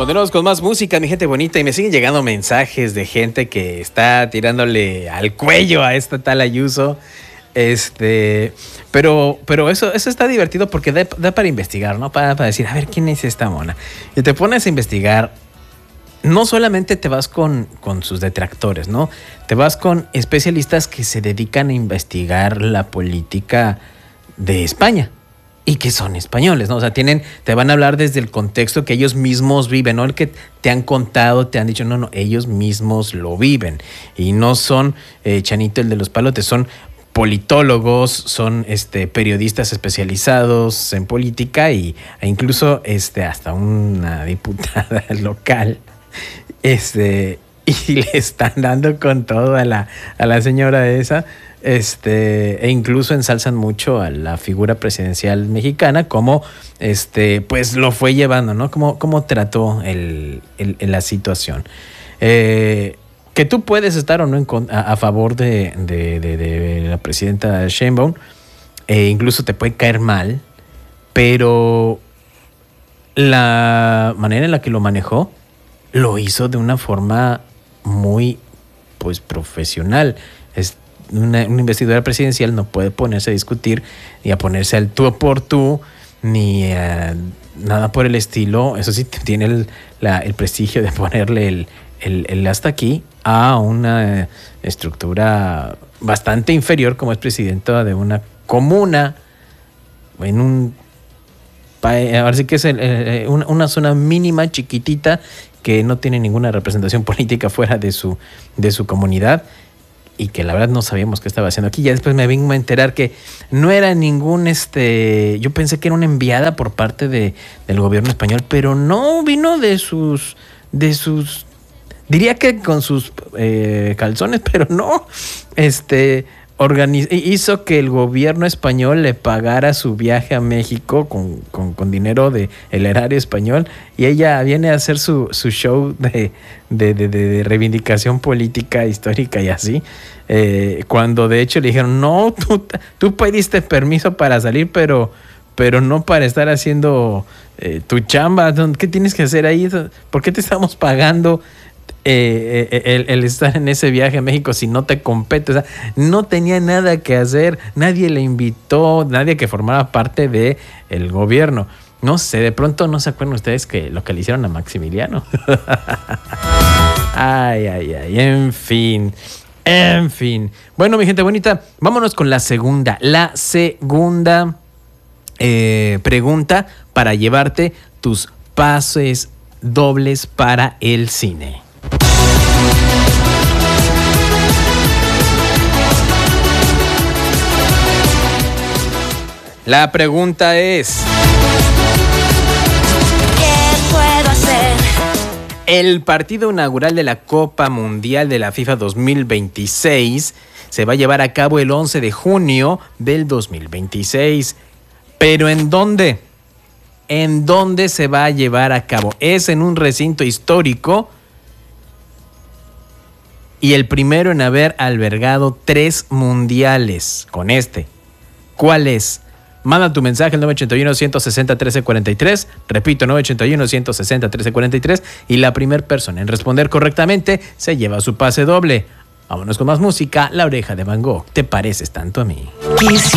Continuamos con más música, mi gente bonita, y me siguen llegando mensajes de gente que está tirándole al cuello a esta tal Ayuso. Pero eso está divertido porque da para investigar, ¿no? Para decir, a ver, ¿quién es esta mona? Y te pones a investigar. No solamente te vas con sus detractores, ¿no? Te vas con especialistas que se dedican a investigar la política de España y que son españoles, ¿no? O sea, te van a hablar desde el contexto que ellos mismos viven, no el que te han contado, te han dicho, no, ellos mismos lo viven. Y no son Chanito el de los palotes, son politólogos, son periodistas especializados en política e incluso hasta una diputada local. Y le están dando con todo a la señora esa, e incluso ensalzan mucho a la figura presidencial mexicana, como pues lo fue llevando, ¿no? Cómo trató la situación. Que tú puedes estar o no a favor de la presidenta Sheinbaum, incluso te puede caer mal, pero la manera en la que lo manejó lo hizo de una forma muy, pues, profesional. Una investidura presidencial no puede ponerse a discutir ni a ponerse al tú por tú, ni nada por el estilo. Eso sí, tiene el prestigio de ponerle el hasta aquí a una estructura bastante inferior como es presidenta de una comuna en un país. Ahora sí que es una zona mínima, chiquitita, que no tiene ninguna representación política fuera de su comunidad, y que la verdad no sabíamos qué estaba haciendo aquí. Ya después me vengo a enterar que no era ningún yo pensé que era una enviada por parte del gobierno español, pero no, vino de sus diría que con sus calzones, pero no, hizo que el gobierno español le pagara su viaje a México con dinero del erario español, y ella viene a hacer su show de reivindicación política, histórica y así, cuando de hecho le dijeron, no, tú pediste permiso para salir, pero no para estar haciendo tu chamba. ¿Qué tienes que hacer ahí? ¿Por qué te estamos pagando el estar en ese viaje a México si no te compete? O sea, no tenía nada que hacer, nadie le invitó, nadie que formara parte del gobierno. No sé, de pronto no se acuerdan ustedes que lo que le hicieron a Maximiliano. Ay, en fin. Bueno, mi gente bonita, vámonos con la segunda pregunta para llevarte tus pases dobles para el cine. La pregunta es: ¿qué puedo hacer? El partido inaugural de la Copa Mundial de la FIFA 2026 se va a llevar a cabo el 11 de junio del 2026. ¿Pero en dónde? ¿En dónde se va a llevar a cabo? Es en un recinto histórico y el primero en haber albergado 3 mundiales con ¿Cuál es? Manda tu mensaje al 981-160-1343. Repito, 981-160-1343. Y la primera persona en responder correctamente se lleva su pase doble. Vámonos con más música. La Oreja de Van Gogh. ¿Te pareces tanto a mí?